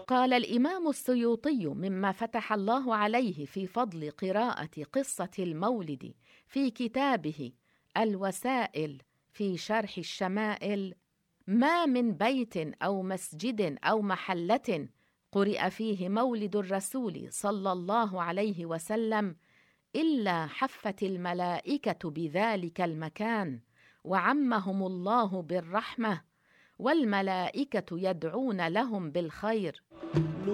وقال الإمام السيوطي مما فتح الله عليه في فضل قراءة قصة المولد في كتابه الوسائل في شرح الشمائل: ما من بيت أو مسجد أو محلة قرئ فيه مولد الرسول صلى الله عليه وسلم إلا حفت الملائكة بذلك المكان وعمهم الله بالرحمة، والملائكة يدعون لهم بالخير.